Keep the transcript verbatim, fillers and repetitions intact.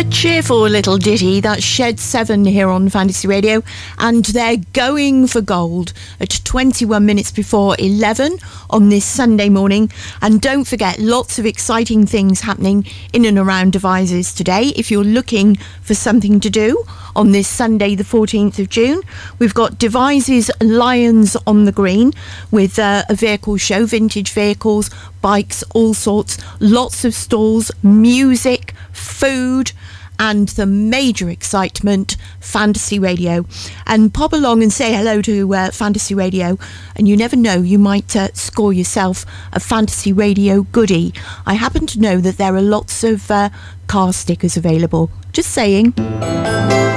Cheerful little ditty. That's Shed seven here on Fantasy Radio, and they're going for gold at twenty-one minutes before eleven on this Sunday morning. And don't forget, lots of exciting things happening in and around Devizes today. If you're looking for something to do on this Sunday the fourteenth of June, we've got Devizes Lions on the Green with uh, a vehicle show, vintage vehicles, bikes, all sorts, lots of stalls, music, food, and the major excitement, Fantasy Radio. And pop along and say hello to uh, Fantasy Radio, and you never know, you might uh, score yourself a Fantasy Radio goodie. I happen to know that there are lots of uh, car stickers available. Just saying.